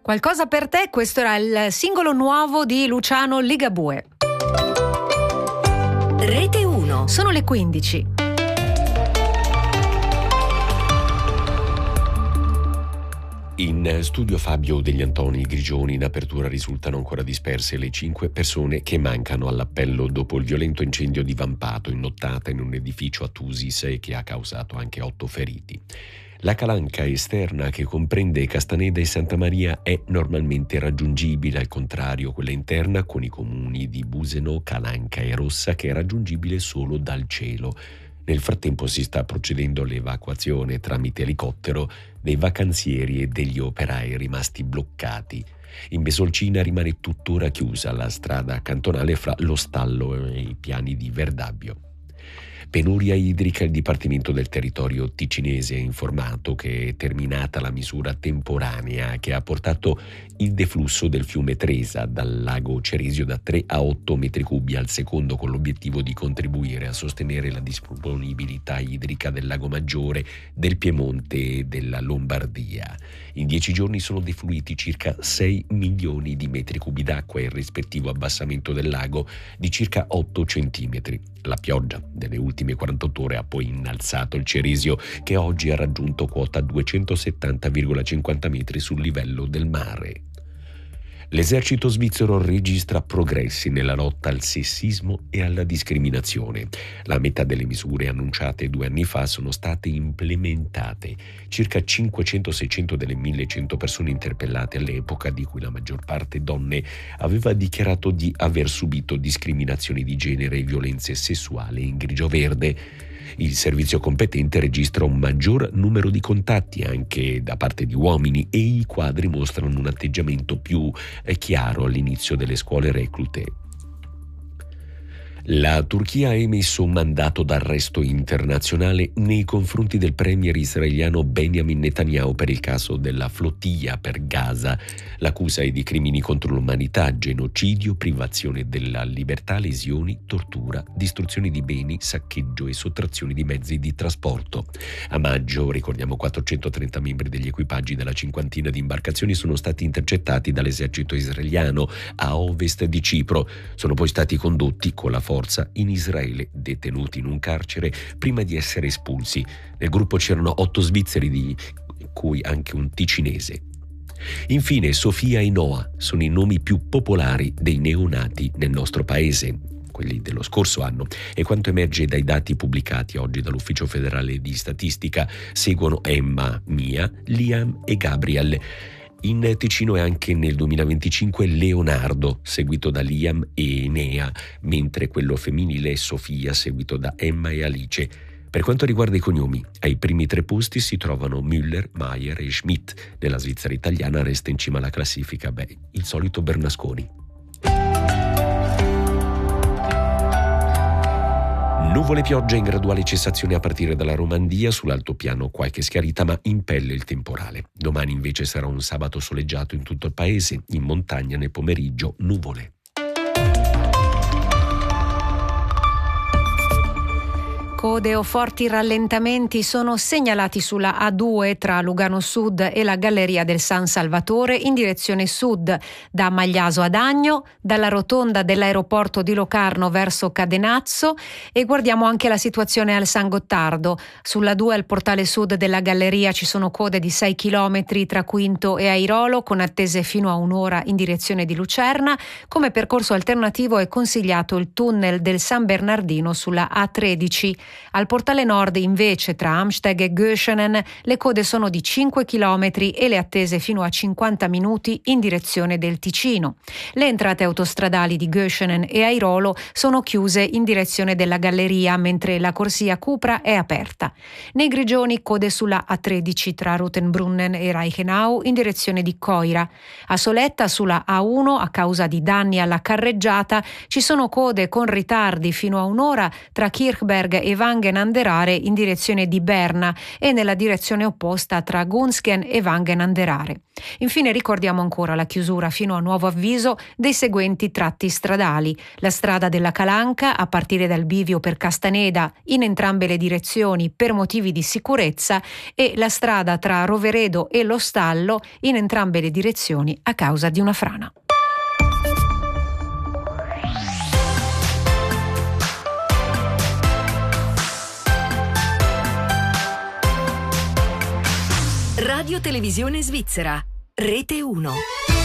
Qualcosa per te, questo era il singolo nuovo di Luciano Ligabue. Rete 1. Sono le 15. In studio Fabio Degli Antoni Grigioni. In apertura risultano ancora disperse le 5 persone che mancano all'appello dopo il violento incendio divampato in nottata in un edificio a Tusis e che ha causato anche 8 feriti. La calanca esterna, che comprende Castaneda e Santa Maria, è normalmente raggiungibile, al contrario quella interna, con i comuni di Buseno, Calanca e Rossa, che è raggiungibile solo dal cielo. Nel frattempo si sta procedendo all'evacuazione tramite elicottero dei vacanzieri e degli operai rimasti bloccati. In Besolcina rimane tuttora chiusa la strada cantonale fra lo stallo e i piani di Verdabbio. Penuria idrica. Il Dipartimento del Territorio ticinese ha informato che è terminata la misura temporanea che ha portato il deflusso del fiume Tresa dal lago Ceresio da 3 a 8 metri cubi al secondo, con l'obiettivo di contribuire a sostenere la disponibilità idrica del Lago Maggiore, del Piemonte e della Lombardia. In 10 giorni sono defluiti circa 6 milioni di metri cubi d'acqua e il rispettivo abbassamento del lago di circa 8 centimetri. La pioggia delle ultime 48 ore ha poi innalzato il Ceresio, che oggi ha raggiunto quota 270,50 metri sul livello del mare. L'esercito svizzero registra progressi nella lotta al sessismo e alla discriminazione. La metà delle misure annunciate 2 anni fa sono state implementate. Circa 500-600 delle 1.100 persone interpellate all'epoca, di cui la maggior parte donne, aveva dichiarato di aver subito discriminazioni di genere e violenze sessuali in grigio-verde. Il servizio competente registra un maggior numero di contatti anche da parte di uomini e i quadri mostrano un atteggiamento più chiaro all'inizio delle scuole reclute. La Turchia ha emesso un mandato d'arresto internazionale nei confronti del premier israeliano Benjamin Netanyahu per il caso della flottiglia per Gaza. L'accusa è di crimini contro l'umanità, genocidio, privazione della libertà, lesioni, tortura, distruzione di beni, saccheggio e sottrazione di mezzi di trasporto. A maggio, ricordiamo, 430 membri degli equipaggi della cinquantina di imbarcazioni sono stati intercettati dall'esercito israeliano a ovest di Cipro. Sono poi stati condotti con la forza in Israele, detenuti in un carcere prima di essere espulsi. Nel gruppo c'erano 8 svizzeri, di cui anche un ticinese. Infine, Sofia e Noah sono i nomi più popolari dei neonati nel nostro paese, quelli dello scorso anno, e quanto emerge dai dati pubblicati oggi dall'Ufficio Federale di Statistica seguono Emma, Mia, Liam e Gabriel. In Ticino è anche nel 2025 Leonardo, seguito da Liam e Enea, mentre quello femminile è Sofia, seguito da Emma e Alice. Per quanto riguarda i cognomi, ai primi 3 posti si trovano Müller, Maier e Schmidt. Nella Svizzera italiana resta in cima alla classifica, il solito Bernasconi. Nuvole, pioggia in graduale cessazione a partire dalla Romandia, sull'altopiano qualche schiarita ma impelle il temporale. Domani invece sarà un sabato soleggiato in tutto il paese, in montagna nel pomeriggio nuvole. Code o forti rallentamenti sono segnalati sulla A2 tra Lugano Sud e la Galleria del San Salvatore in direzione sud, da Magliaso ad Agno, dalla rotonda dell'aeroporto di Locarno verso Cadenazzo, e guardiamo anche la situazione al San Gottardo. Sulla 2 al portale sud della Galleria ci sono code di 6 km tra Quinto e Airolo, con attese fino a un'ora in direzione di Lucerna. Come percorso alternativo è consigliato il tunnel del San Bernardino sulla A13. Al portale nord invece tra Amsteg e Göschenen le code sono di 5 km e le attese fino a 50 minuti in direzione del Ticino. Le entrate autostradali di Göschenen e Airolo sono chiuse in direzione della Galleria, mentre la corsia Cupra è aperta. Nei Grigioni code sulla A13 tra Rotenbrunnen e Reichenau in direzione di Coira. A Soletta sulla A1 a causa di danni alla carreggiata ci sono code con ritardi fino a un'ora tra Kirchberg e Wangen-an-der-Aare in direzione di Berna e nella direzione opposta tra Gunskjen e Wangen-an-der-Aare. Infine ricordiamo ancora la chiusura fino a nuovo avviso dei seguenti tratti stradali: la strada della Calanca a partire dal bivio per Castaneda in entrambe le direzioni per motivi di sicurezza e la strada tra Roveredo e Lo Stallo in entrambe le direzioni a causa di una frana. Radio Televisione Svizzera, Rete 1.